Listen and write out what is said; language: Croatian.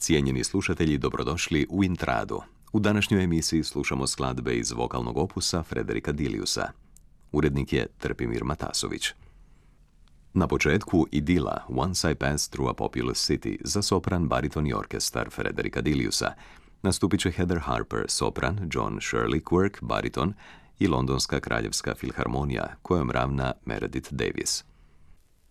Cijenjeni slušatelji, dobrodošli u Intradu. U današnjoj emisiji slušamo skladbe iz vokalnog opusa Frederika Diliusa. Urednik je Trpimir Matasović. Na početku idila Once I Passed Through a Populous City za sopran, bariton i orkestar Frederika Diliusa. Nastupit će Heather Harper, sopran, John Shirley Quirk, bariton i Londonska kraljevska filharmonija, kojom ravna Meredith Davis.